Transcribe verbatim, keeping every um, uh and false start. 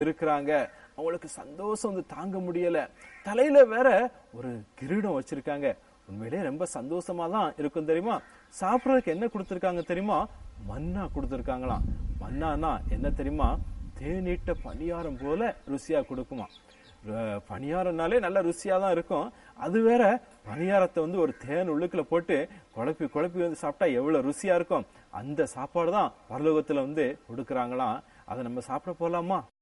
இருக்கிறாங்க. அவங்களுக்கு சந்தோஷம் வந்து தாங்க முடியல. தலையில வேற ஒரு கிரீடம் வச்சிருக்காங்க. உண்மையிலேயே ரொம்ப சந்தோஷமா தான் இருக்கும் தெரியுமா. சாப்பிடறதுக்கு என்ன கொடுத்திருக்காங்க தெரியுமா? மன்னா கொடுத்திருக்காங்களாம். மன்னானா என்ன தெரியுமா? தேநீட்ட பணியாரம் போல ருசியா கொடுக்குமா. பணியாரம்னாலே நல்ல ருசியா தான் இருக்கும். அது வேற பணியாரத்தை வந்து ஒரு தேன் உள்ளுக்குள்ள போட்டு குழப்பி குழப்பி வந்து சாப்பிட்டா எவ்வளவு ருசியா இருக்கும். அந்த சாப்பாடு தான் பரலோகத்துல வந்து கொடுக்கறாங்களாம். அதை நம்ம சாப்பிட போலாமா?